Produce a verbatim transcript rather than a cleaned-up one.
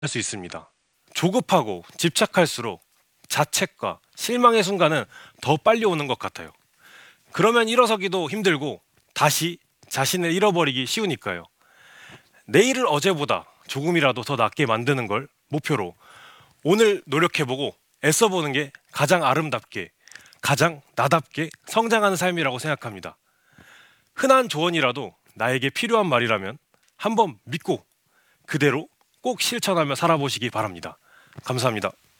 할 수 있습니다. 조급하고 집착할수록 자책과 실망의 순간은 더 빨리 오는 것 같아요. 그러면 일어서기도 힘들고 다시 자신을 잃어버리기 쉬우니까요. 내일을 어제보다 조금이라도 더 낫게 만드는 걸 목표로 오늘 노력해보고 애써보는 게 가장 아름답게, 가장 나답게 성장하는 삶이라고 생각합니다. 흔한 조언이라도 나에게 필요한 말이라면 한번 믿고 그대로 꼭 실천하며 살아보시기 바랍니다. 감사합니다.